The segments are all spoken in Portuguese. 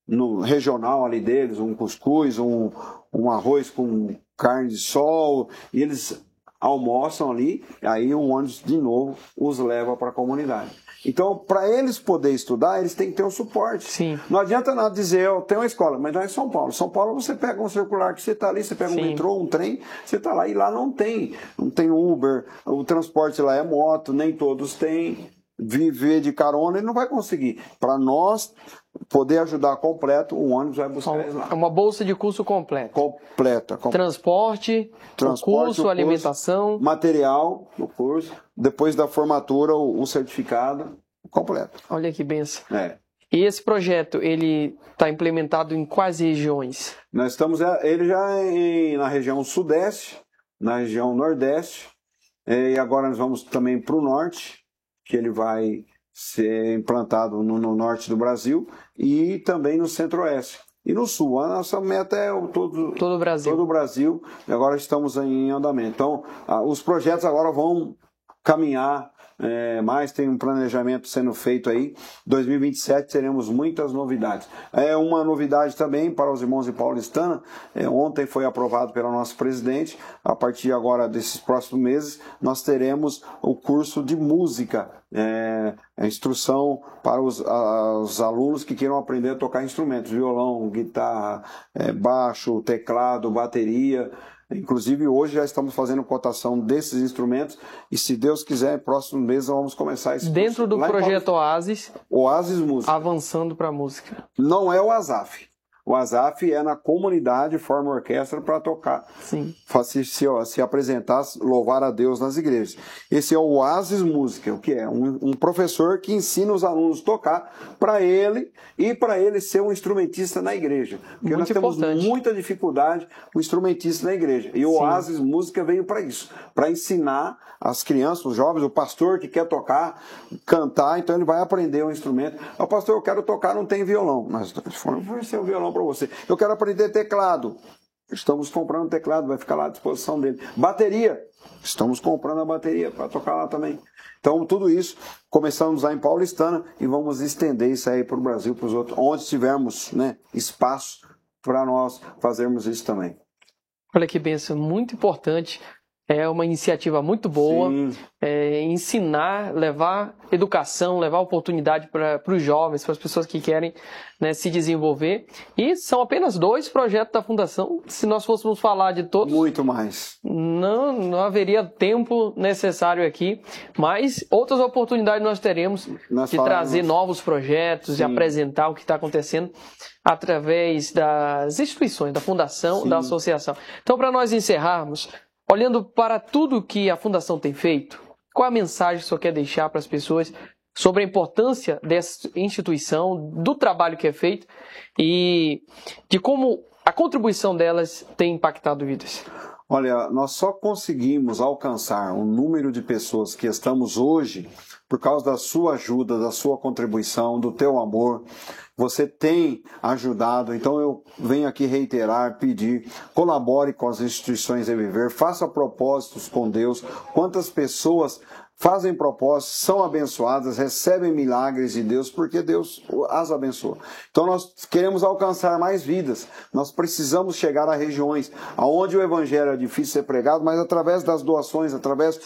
no regional ali deles, um cuscuz, um arroz com carne de sol, e eles almoçam ali, aí o ônibus de novo os leva para a comunidade. Então, para eles poderem estudar, eles têm que ter um suporte. Sim. Não adianta nada dizer, eu tenho uma escola, mas não é São Paulo. São Paulo você pega um circular que você está ali, você pega um metrô, um trem, você está lá, e lá não tem Uber, o transporte lá é moto, nem todos têm. Viver de carona, ele não vai conseguir. Para nós poder ajudar completo, o ônibus vai buscar eles lá. É uma bolsa de curso completa. Completa. Transporte, o curso, alimentação. Material do curso. Depois da formatura, o certificado completo. Olha que benção. É. E esse projeto, ele está implementado em quais regiões? Nós estamos ele já na região sudeste, na região nordeste, e agora nós vamos também para o norte, que ele vai ser implantado no norte do Brasil e também no centro-oeste. E no sul, a nossa meta é todo o Brasil. Todo o Brasil, e agora estamos em andamento. Então, os projetos agora vão caminhar mais, tem um planejamento sendo feito aí. 2027 teremos muitas novidades. Uma novidade também para os irmãos de Paulistana, ontem foi aprovado pelo nosso presidente, a partir agora desses próximos meses, nós teremos o curso de música, a instrução para os alunos que queiram aprender a tocar instrumentos, violão, guitarra, baixo, teclado, bateria. Inclusive hoje já estamos fazendo cotação desses instrumentos e, se Deus quiser, próximo mês vamos começar esse dentro curso. Do projeto Oasis Música. Avançando para a música. Não é o ASAF. O ASAF é na comunidade, forma orquestra para tocar. Sim. Se apresentar, louvar a Deus nas igrejas. Esse é o Oasis Música, o que é? Um professor que ensina os alunos a tocar para ele e para ele ser um instrumentista na igreja. Porque nós temos muita dificuldade com instrumentista na igreja. E o Oasis Música veio para isso, para ensinar as crianças, os jovens, o pastor que quer tocar, cantar, então ele vai aprender um instrumento. Pastor, eu quero tocar, não tem violão. Mas vai ser o violão para você. Eu quero aprender teclado. Estamos comprando teclado, vai ficar lá à disposição dele. Bateria. Estamos comprando a bateria para tocar lá também. Então, tudo isso, começamos lá em Paulistana e vamos estender isso aí para o Brasil, para os outros, onde tivermos espaço para nós fazermos isso também. Olha que bênção, muito importante. É uma iniciativa muito boa, ensinar, levar educação, levar oportunidade para os jovens, para as pessoas que querem se desenvolver. E são apenas 2 projetos da Fundação. Se nós fôssemos falar de todos... Muito mais. Não haveria tempo necessário aqui, mas outras oportunidades nós teremos de trazer novos projetos, de apresentar o que está acontecendo através das instituições, da Fundação, da Associação. Então, para nós encerrarmos... Olhando para tudo que a Fundação tem feito, qual a mensagem que o senhor quer deixar para as pessoas sobre a importância dessa instituição, do trabalho que é feito e de como a contribuição delas tem impactado vidas? Olha, nós só conseguimos alcançar o número de pessoas que estamos hoje por causa da sua ajuda, da sua contribuição, do teu amor. Você tem ajudado, então eu venho aqui reiterar, pedir, colabore com as instituições Reviver, faça propósitos com Deus. Quantas pessoas fazem propósitos, são abençoadas, recebem milagres de Deus, porque Deus as abençoa. Então nós queremos alcançar mais vidas, nós precisamos chegar a regiões onde o evangelho é difícil ser pregado, mas através das doações, através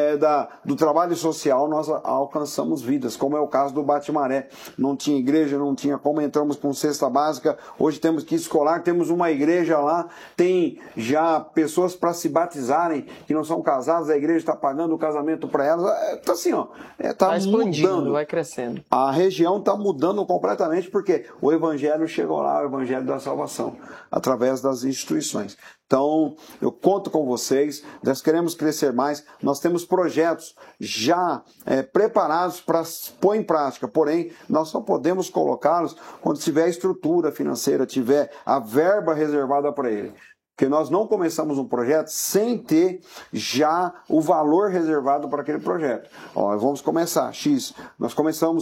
do trabalho social, nós alcançamos vidas, como é o caso do Bate-Maré. Não tinha igreja, não tinha como, entramos com cesta básica, hoje temos kit escolar, temos uma igreja lá, tem já pessoas para se batizarem, que não são casadas, a igreja está pagando o casamento para elas. Tá assim, tá expandindo, mudando. vai crescendo. A região está mudando completamente porque o evangelho chegou lá, o evangelho da salvação, através das instituições. Então, eu conto com vocês, nós queremos crescer mais, nós temos projetos já preparados para pôr em prática, porém, nós só podemos colocá-los quando tiver a estrutura financeira, tiver a verba reservada para ele. Porque nós não começamos um projeto sem ter já o valor reservado para aquele projeto. Vamos começar, X. Nós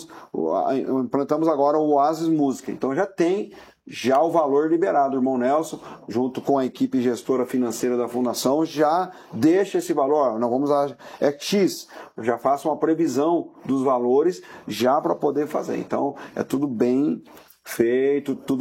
implantamos agora o Oasis Música. Então já tem o valor liberado. O irmão Nelson, junto com a equipe gestora financeira da Fundação, já deixa esse valor. Nós vamos X. Eu já faço uma previsão dos valores já para poder fazer. Então é tudo bem feito, tudo